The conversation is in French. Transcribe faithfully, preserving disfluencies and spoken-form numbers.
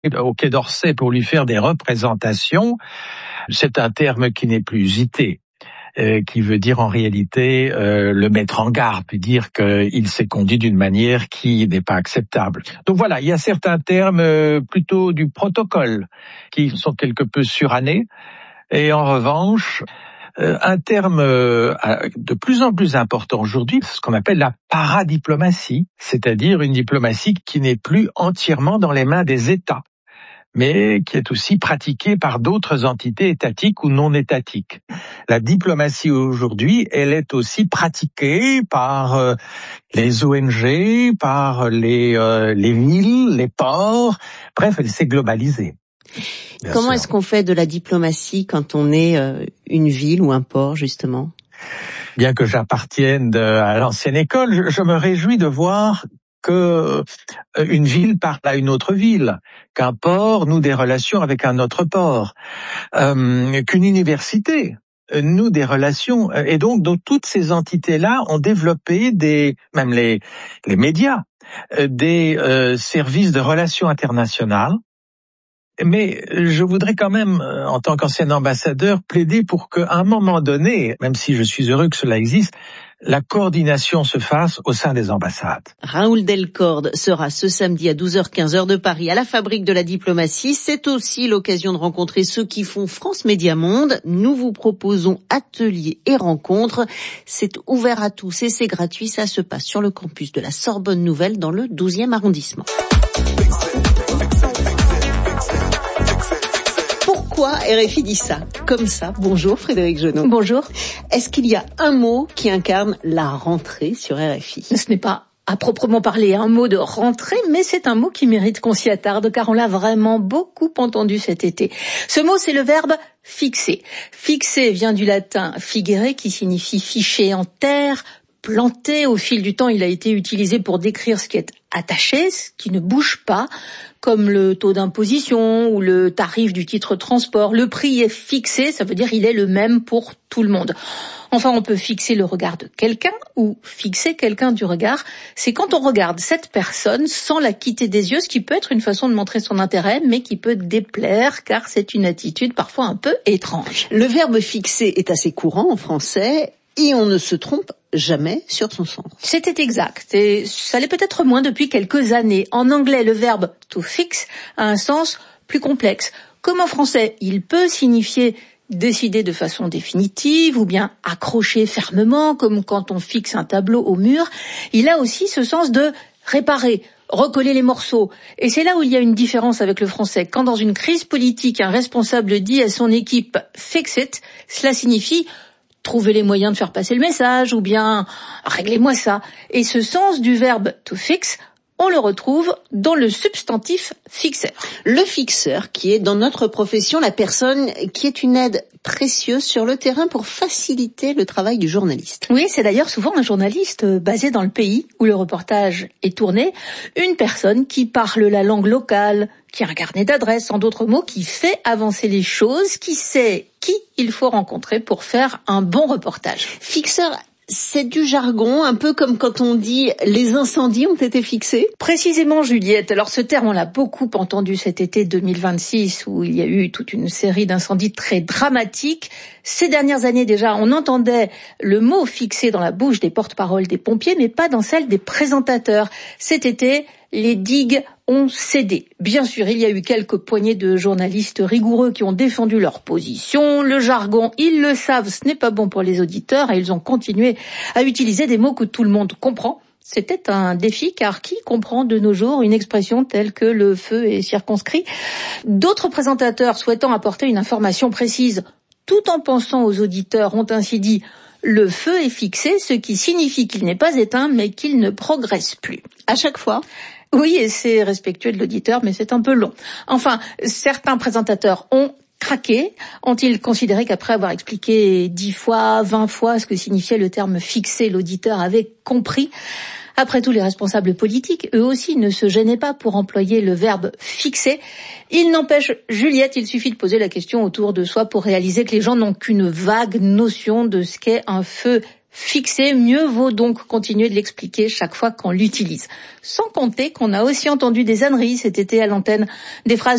au Quai d'Orsay pour lui faire des représentations. C'est un terme qui n'est plus usité, euh, qui veut dire en réalité euh, le mettre en garde, puis dire qu'il s'est conduit d'une manière qui n'est pas acceptable. Donc voilà, il y a certains termes euh, plutôt du protocole qui sont quelque peu surannés, et en revanche, euh, un terme euh, de plus en plus important aujourd'hui, c'est ce qu'on appelle la paradiplomatie, c'est-à-dire une diplomatie qui n'est plus entièrement dans les mains des États, mais qui est aussi pratiquée par d'autres entités étatiques ou non étatiques. La diplomatie aujourd'hui, elle est aussi pratiquée par euh, les O N G, par les, euh, les villes, les ports, bref, elle s'est globalisée. Bien Comment sûr. Est-ce qu'on fait de la diplomatie quand on est euh, une ville ou un port, justement ? Bien que j'appartienne de, à l'ancienne école, je, je me réjouis de voir que une ville parle à une autre ville, qu'un port noue des relations avec un autre port, euh, qu'une université noue des relations. Et donc, donc toutes ces entités-là ont développé des, même les, les médias, des euh, services de relations internationales. Mais je voudrais quand même, en tant qu'ancien ambassadeur, plaider pour qu'à un moment donné, même si je suis heureux que cela existe, la coordination se fasse au sein des ambassades. Raoul Delcorde sera ce samedi à douze heures quinze heure de Paris à la Fabrique de la Diplomatie. C'est aussi l'occasion de rencontrer ceux qui font France Média Monde. Nous vous proposons ateliers et rencontres. C'est ouvert à tous et c'est gratuit. Ça se passe sur le campus de la Sorbonne Nouvelle dans le douzième arrondissement. Pourquoi R F I dit ça? Comme ça. Bonjour Frédéric Genot. Bonjour. Est-ce qu'il y a un mot qui incarne la rentrée sur R F I? Ce n'est pas à proprement parler un mot de rentrée, mais c'est un mot qui mérite qu'on s'y attarde, car on l'a vraiment beaucoup entendu cet été. Ce mot, c'est le verbe fixer. Fixer vient du latin figere, qui signifie ficher en terre, planté. Au fil du temps, il a été utilisé pour décrire ce qui est attaché, ce qui ne bouge pas, comme le taux d'imposition ou le tarif du titre de transport. Le prix est fixé, ça veut dire il est le même pour tout le monde. Enfin, on peut fixer le regard de quelqu'un ou fixer quelqu'un du regard. C'est quand on regarde cette personne sans la quitter des yeux, ce qui peut être une façon de montrer son intérêt, mais qui peut déplaire, car c'est une attitude parfois un peu étrange. Le verbe fixer est assez courant en français et on ne se trompe jamais sur son sens. C'était exact, et ça l'est peut-être moins depuis quelques années. En anglais, le verbe to fix a un sens plus complexe. Comme en français, il peut signifier décider de façon définitive ou bien accrocher fermement, comme quand on fixe un tableau au mur. Il a aussi ce sens de réparer, recoller les morceaux. Et c'est là où il y a une différence avec le français. Quand dans une crise politique, un responsable dit à son équipe « fix it », cela signifie trouver les moyens de faire passer le message, ou bien réglez-moi ça. Et ce sens du verbe to fix, on le retrouve dans le substantif fixeur. Le fixeur, qui est dans notre profession la personne qui est une aide précieuse sur le terrain pour faciliter le travail du journaliste. Oui, c'est d'ailleurs souvent un journaliste basé dans le pays où le reportage est tourné, une personne qui parle la langue locale, qui a un carnet d'adresses, en d'autres mots, qui fait avancer les choses, qui sait qui il faut rencontrer pour faire un bon reportage. Fixeur, c'est du jargon, un peu comme quand on dit « les incendies ont été fixés ». Précisément, Juliette. Alors ce terme, on l'a beaucoup entendu cet été deux mille vingt-six, où il y a eu toute une série d'incendies très dramatiques. Ces dernières années déjà, on entendait le mot fixé dans la bouche des porte-paroles des pompiers, mais pas dans celle des présentateurs. Cet été, les digues ont cédé. Bien sûr, il y a eu quelques poignées de journalistes rigoureux qui ont défendu leur position. Le jargon, ils le savent, ce n'est pas bon pour les auditeurs et ils ont continué à utiliser des mots que tout le monde comprend. C'était un défi, car qui comprend de nos jours une expression telle que le feu est circonscrit? D'autres présentateurs souhaitant apporter une information précise, tout en pensant aux auditeurs, ont ainsi dit « le feu est fixé », ce qui signifie qu'il n'est pas éteint, mais qu'il ne progresse plus. À chaque fois? Oui, et c'est respectueux de l'auditeur, mais c'est un peu long. Enfin, certains présentateurs ont craqué. Ont-ils considéré qu'après avoir expliqué dix fois, vingt fois ce que signifiait le terme fixé, l'auditeur avait compris? Après tout, les responsables politiques, eux aussi, ne se gênaient pas pour employer le verbe fixer. Il n'empêche, Juliette, il suffit de poser la question autour de soi pour réaliser que les gens n'ont qu'une vague notion de ce qu'est un feu fixé. Mieux vaut donc continuer de l'expliquer chaque fois qu'on l'utilise. Sans compter qu'on a aussi entendu des âneries cet été à l'antenne, des phrases